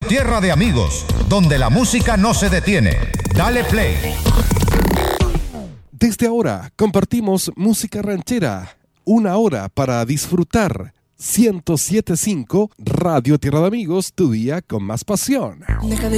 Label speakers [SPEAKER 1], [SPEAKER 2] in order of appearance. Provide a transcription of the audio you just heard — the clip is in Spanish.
[SPEAKER 1] Tierra de Amigos, donde la música no se detiene. Dale play.
[SPEAKER 2] Desde ahora compartimos música ranchera. Una hora para disfrutar. 107.5 Radio Tierra de Amigos, tu día con más pasión.